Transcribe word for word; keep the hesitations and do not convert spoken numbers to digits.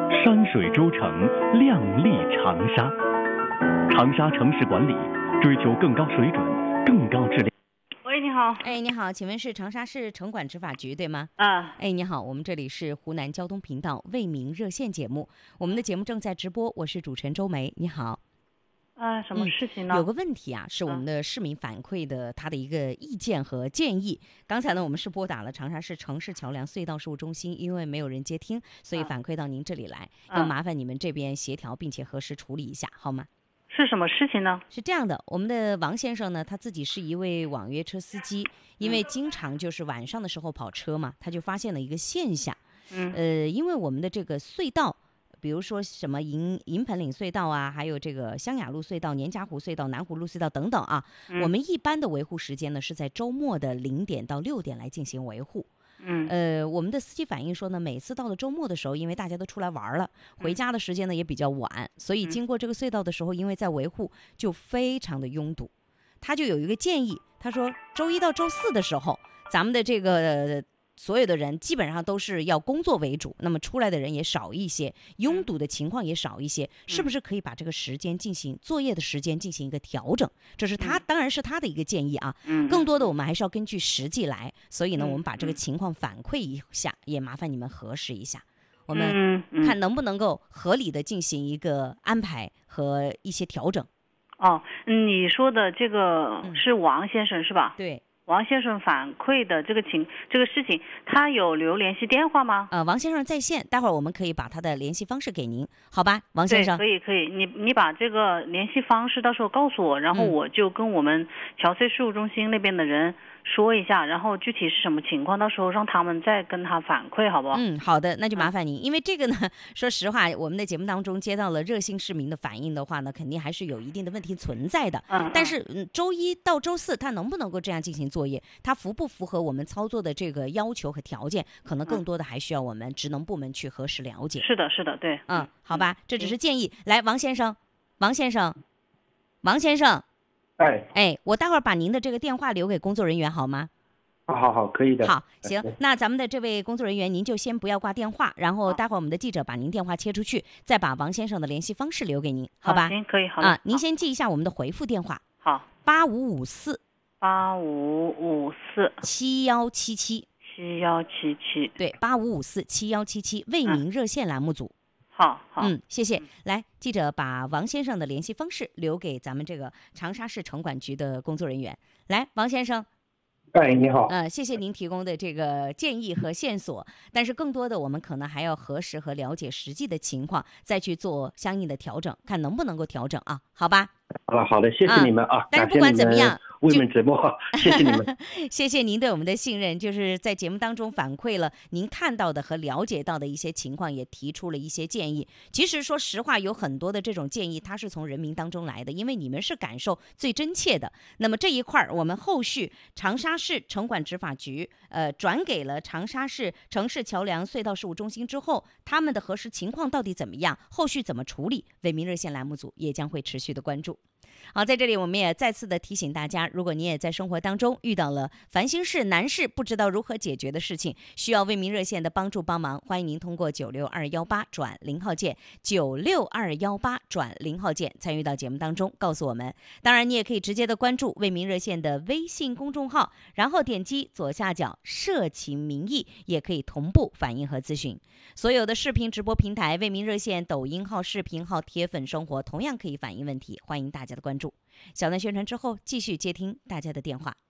山水州城，亮丽长沙。长沙城市管理追求更高水准、更高质量。 喂，你好。 哎，你好，请问是长沙市城管执法局对吗？ 啊。 哎，你好，我们这里是湖南交通频道为民热线节目，我们的节目正在直播，我是主持人周梅。你好。 啊，什么事情呢？ 嗯、有个问题啊，是我们的市民反馈的他的一个意见和建议。刚才呢，我们是拨打了长沙市城市桥梁隧道事务中心，因为没有人接听，所以反馈到您这里来， 啊、 要麻烦你们这边协调并且核实处理一下，好吗？ 是什么事情呢？ 是这样的，我们的王先生呢，他自己是一位网约车司机，因为经常就是晚上的时候跑车嘛，他就发现了一个现象， 嗯， 呃，因为我们的这个隧道，比如说什么银银盆岭隧道啊，还有这个湘雅路隧道、年家湖隧道、南湖路隧道等等啊， 嗯、 我们一般的维护时间呢是在周末的零点到六点来进行维护。 嗯， 呃，我们的司机反映说呢，每次到了周末的时候，因为大家都出来玩了，回家的时间呢也比较晚，所以经过这个隧道的时候，因为在维护就非常的拥堵。他就有一个建议，他说周一到周四的时候，咱们的这个、呃、所有的人基本上都是要工作为主，那么出来的人也少一些，拥堵的情况也少一些，是不是可以把这个时间进行作业的时间进行一个调整？这是他，当然是他的一个建议啊。更多的我们还是要根据实际来，所以呢，我们把这个情况反馈一下，也麻烦你们核实一下，我们看能不能够合理的进行一个安排和一些调整。 哦，你说的这个是王先生是吧？ 对。 王先生反馈的这个情这个事情，他有留联系电话吗？ 呃，王先生在线，待会儿我们可以把他的联系方式给您，好吧，王先生？ 对，可以可以，你你把这个联系方式到时候告诉我，然后我就跟我们桥隧事务中心那边的人说一下，然后具体是什么情况，到时候让他们再跟他反馈，好不好？ 嗯，好的，那就麻烦您，嗯、因为这个呢，说实话，我们的节目当中接到了热心市民的反映的话呢，肯定还是有一定的问题存在的。 嗯， 但是嗯，周一到周四他能不能够这样进行作业，他符不符合我们操作的这个要求和条件，可能更多的还需要我们职能部门去核实了解。 是的，是的，对。 嗯，好吧，这只是建议。来，王先生，王先生，王先生， 哎哎，我待会儿把您的这个电话留给工作人员好吗？ 好好好，可以的。 好，行，那咱们的这位工作人员，您就先不要挂电话，然后待会儿我们的记者把您电话切出去，再把王先生的联系方式留给您，好吧？ 行，可以，好啊，您先记一下我们的回复电话。 好， 八五五四八五五四七幺七七七幺七七， 对，八五五四七幺七七，为民热线栏目组。 好好， 嗯，谢谢。来，记者把王先生的联系方式留给咱们这个长沙市城管局的工作人员。来，王先生。 哎，你好。 呃，谢谢您提供的这个建议和线索，但是更多的我们可能还要核实和了解实际的情况，再去做相应的调整，看能不能够调整啊？好吧？ 啊，好的，谢谢你们啊。 啊但是不管怎么样， 为民直播，谢谢你们。 谢谢您对我们的信任，就是在节目当中反馈了您看到的和了解到的一些情况，也提出了一些建议。其实说实话，有很多的这种建议，它是从人民当中来的，因为你们是感受最真切的。那么这一块儿，我们后续长沙市城管执法局呃转给了长沙市城市桥梁隧道事务中心之后，他们的核实情况到底怎么样，后续怎么处理，为民热线栏目组也将会持续的关注。好，在这里我们也再次的提醒大家，如果你也在生活当中遇到了烦心事难事，不知道如何解决的事情，需要为民热线的帮助帮忙，欢迎您通过九六二幺八转零号键九六二幺八转零号键参与到节目当中，告诉我们。当然你也可以直接的关注为民热线的微信公众号，然后点击左下角社情民意，也可以同步反映和咨询。所有的视频直播平台，为民热线抖音号、视频号、铁粉生活同样可以反映问题，欢迎大家的关注。小段宣传之后，继续接听大家的电话。